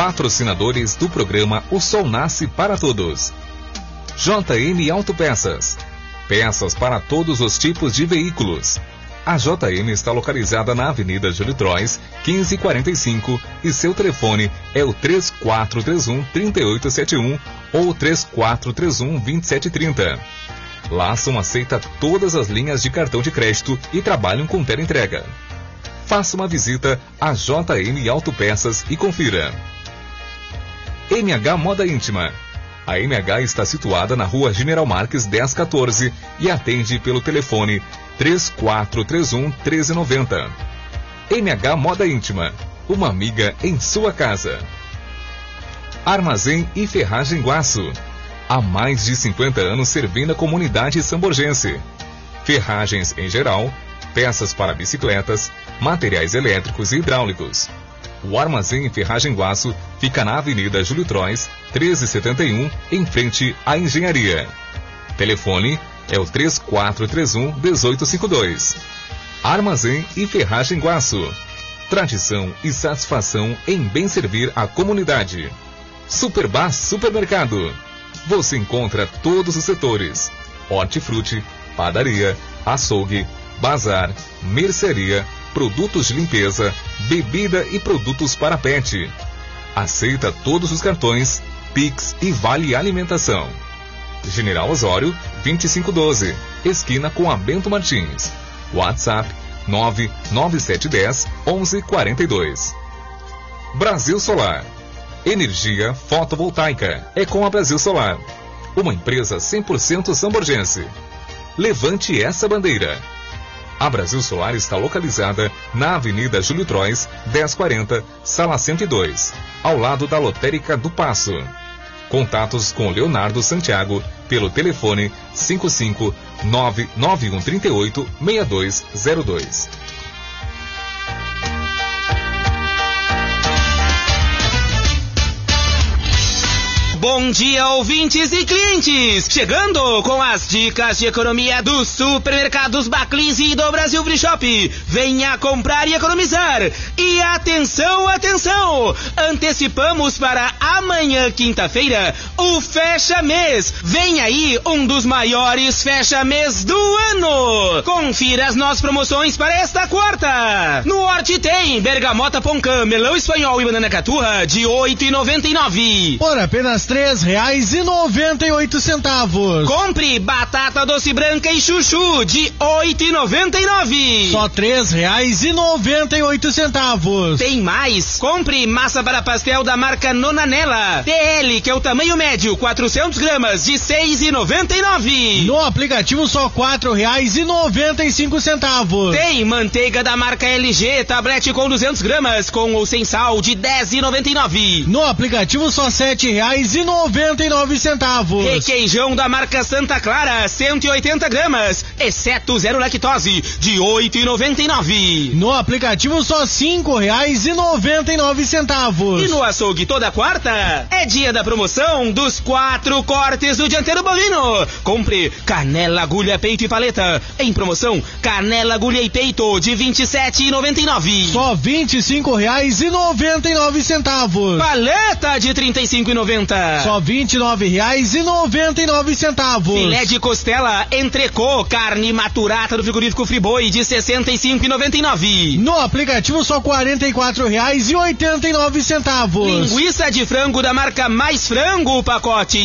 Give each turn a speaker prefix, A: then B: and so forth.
A: Patrocinadores do programa O Sol Nasce para Todos. JM Autopeças. Peças para todos os tipos de veículos. A JM está localizada na Avenida Júlio Trois, 1545, e seu telefone é o 3431-3871 ou 3431-2730. Lawson aceita todas as linhas de cartão de crédito e trabalham com teleentrega. Faça uma visita a JM Autopeças e confira. MH Moda Íntima. A MH está situada na Rua General Marques 1014 e atende pelo telefone 3431-1390. MH Moda Íntima, uma amiga em sua casa. Armazém e Ferragem Guaço. Há mais de 50 anos servindo a comunidade samborgense. Ferragens em geral, peças para bicicletas, materiais elétricos e hidráulicos. O Armazém e Ferragem Guaço fica na Avenida Júlio Trois, 1371, em frente à Engenharia. Telefone é o 3431-1852. Armazém e Ferragem Guaço. Tradição e satisfação em bem servir a comunidade. Superbar Supermercado. Você encontra todos os setores: hortifruti, padaria, açougue, bazar, mercearia, produtos de limpeza, bebida e produtos para pet. Aceita todos os cartões, Pix e Vale Alimentação. General Osório, 2512, esquina com a Bento Martins. WhatsApp 99710-1142. Brasil Solar. Energia fotovoltaica é com a Brasil Solar, uma empresa 100% samborgense. Levante essa bandeira. A Brasil Solar está localizada na Avenida Júlio Trois, 1040, Sala 102, ao lado da Lotérica do Paço. Contatos com Leonardo Santiago pelo telefone 55991386202.
B: Bom dia, ouvintes e clientes! Chegando com as dicas de economia dos supermercados Baclins e do Brasil Free Shop. Venha comprar e economizar. E atenção, atenção! Antecipamos para amanhã, quinta-feira, o fecha-mês. Vem aí um dos maiores fecha-mês do ano. Confira as nossas promoções para esta quarta. No Horti tem bergamota Poncã, melão espanhol e banana caturra de R$ 8,99.
C: Por apenas R$3,98.
B: Compre batata doce branca e chuchu de R$ 8,99.
C: Só R$3,98.
B: Tem mais? Compre massa para pastel da marca Nonanella TL, que é o tamanho médio, 400 gramas de R$ 6,99.
C: No aplicativo só R$4,95.
B: Tem manteiga da marca LG, tablete com 200 gramas, com ou sem sal, de R$ 10,99.
C: No aplicativo só R$7,99.
B: Requeijão da marca Santa Clara, 180 gramas, exceto zero lactose, de R$ 8,99.
C: No aplicativo só R$5,99.
B: E no açougue toda quarta é dia da promoção dos 4 cortes do dianteiro bovino. Compre canela, agulha, peito e paleta. Em promoção, canela, agulha e peito de R$ 27,99.
C: Só R$25,99.
B: Paleta de R$ 35,90.
C: Só R$29,99.
B: Filé de costela entrecô, carne maturata do frigorífico Friboi de R$ 65,99.
C: No aplicativo só R$44,89.
B: Linguiça de frango da marca Mais Frango, o pacote